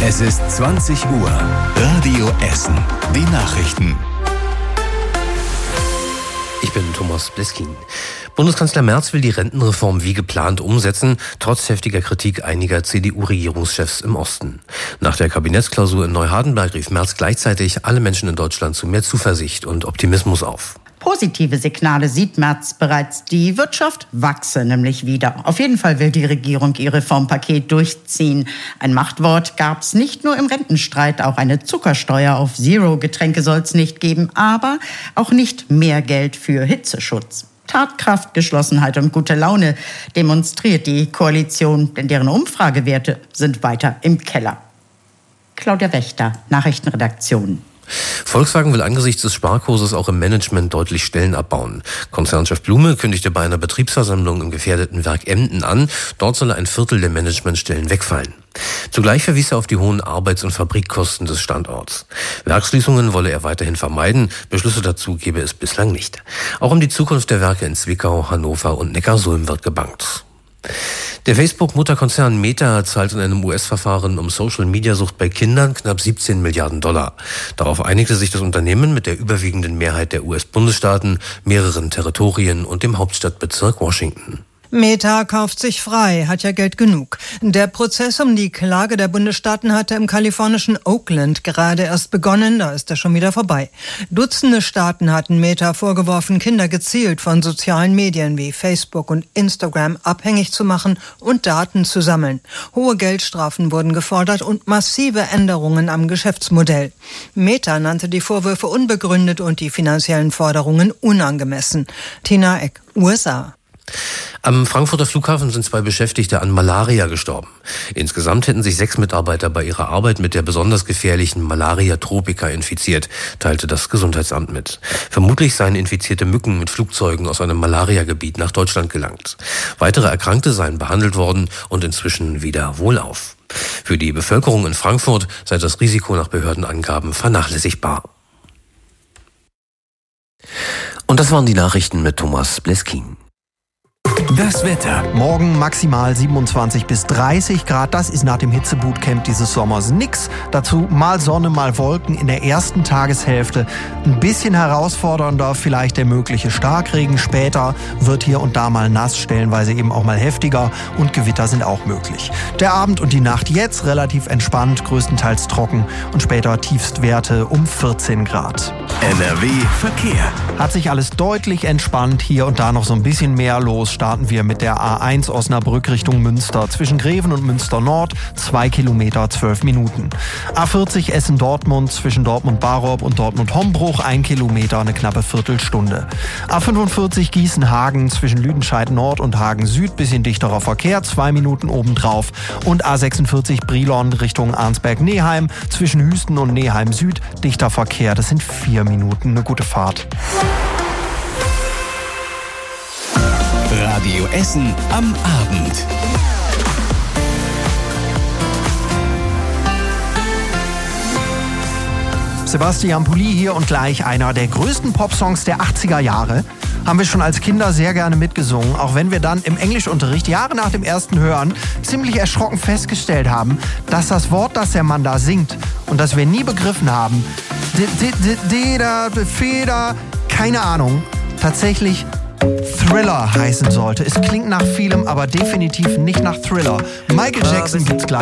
Es ist 20 Uhr. Radio Essen. Die Nachrichten. Ich bin Thomas Bliskin. Bundeskanzler Merz will die Rentenreform wie geplant umsetzen, trotz heftiger Kritik einiger CDU-Regierungschefs im Osten. Nach der Kabinettsklausur in Neuhardenberg rief Merz gleichzeitig alle Menschen in Deutschland zu mehr Zuversicht und Optimismus auf. Positive Signale sieht Merz bereits. Die Wirtschaft wachse nämlich wieder. Auf jeden Fall will die Regierung ihr Reformpaket durchziehen. Ein Machtwort gab's nicht nur im Rentenstreit. Auch eine Zuckersteuer auf Zero-Getränke soll's nicht geben. Aber auch nicht mehr Geld für Hitzeschutz. Tatkraft, Geschlossenheit und gute Laune demonstriert die Koalition, denn deren Umfragewerte sind weiter im Keller. Claudia Wächter, Nachrichtenredaktion. Volkswagen will angesichts des Sparkurses auch im Management deutlich Stellen abbauen. Konzernchef Blume kündigte bei einer Betriebsversammlung im gefährdeten Werk Emden an, dort solle ein Viertel der Managementstellen wegfallen. Zugleich verwies er auf die hohen Arbeits- und Fabrikkosten des Standorts. Werksschließungen wolle er weiterhin vermeiden, Beschlüsse dazu gebe es bislang nicht. Auch um die Zukunft der Werke in Zwickau, Hannover und Neckarsulm wird gebangt. Der Facebook-Mutterkonzern Meta zahlt in einem US-Verfahren um Social-Media-Sucht bei Kindern knapp 17 Milliarden $. Darauf einigte sich das Unternehmen mit der überwiegenden Mehrheit der US-Bundesstaaten, mehreren Territorien und dem Hauptstadtbezirk Washington. Meta kauft sich frei, hat ja Geld genug. Der Prozess um die Klage der Bundesstaaten hatte im kalifornischen Oakland gerade erst begonnen, da ist er schon wieder vorbei. Dutzende Staaten hatten Meta vorgeworfen, Kinder gezielt von sozialen Medien wie Facebook und Instagram abhängig zu machen und Daten zu sammeln. Hohe Geldstrafen wurden gefordert und massive Änderungen am Geschäftsmodell. Meta nannte die Vorwürfe unbegründet und die finanziellen Forderungen unangemessen. Tina Eck, USA. Am Frankfurter Flughafen sind 2 Beschäftigte an Malaria gestorben. Insgesamt hätten sich 6 Mitarbeiter bei ihrer Arbeit mit der besonders gefährlichen Malaria tropica infiziert, teilte das Gesundheitsamt mit. Vermutlich seien infizierte Mücken mit Flugzeugen aus einem Malariagebiet nach Deutschland gelangt. Weitere Erkrankte seien behandelt worden und inzwischen wieder wohlauf. Für die Bevölkerung in Frankfurt sei das Risiko nach Behördenangaben vernachlässigbar. Und das waren die Nachrichten mit Thomas Bliskin. Das Wetter. Morgen maximal 27 bis 30 Grad. Das ist nach dem Hitzebootcamp dieses Sommers nix. Dazu mal Sonne, mal Wolken in der ersten Tageshälfte. Ein bisschen herausfordernder vielleicht der mögliche Starkregen. Später wird hier und da mal nass, stellenweise eben auch mal heftiger. Und Gewitter sind auch möglich. Der Abend und die Nacht jetzt relativ entspannt, größtenteils trocken. Und später Tiefstwerte um 14 Grad. NRW Verkehr. Hat sich alles deutlich entspannt. Hier und da noch so ein bisschen mehr los. Starten wir mit der A1 Osnabrück Richtung Münster. Zwischen Greven und Münster Nord 2 Kilometer, 12 Minuten. A40 Essen-Dortmund zwischen Dortmund-Barop und Dortmund-Hombruch 1 Kilometer, eine knappe Viertelstunde. A45 Gießen-Hagen zwischen Lüdenscheid Nord und Hagen Süd, bisschen dichterer Verkehr, 2 Minuten obendrauf. Und A46 Brilon Richtung Arnsberg-Neheim zwischen Hüsten und Neheim Süd, dichter Verkehr, das sind 4 Minuten, eine gute Fahrt. Radio Essen am Abend. Sebastian Pulli hier und gleich einer der größten Popsongs der 80er Jahre. Haben wir schon als Kinder sehr gerne mitgesungen, auch wenn wir dann im Englischunterricht Jahre nach dem ersten Hören ziemlich erschrocken festgestellt haben, dass das Wort, das der Mann da singt und das wir nie begriffen haben, Feder, keine Ahnung, tatsächlich Thriller heißen sollte. Es klingt nach vielem, aber definitiv nicht nach Thriller. Michael Jackson gibt's gleich.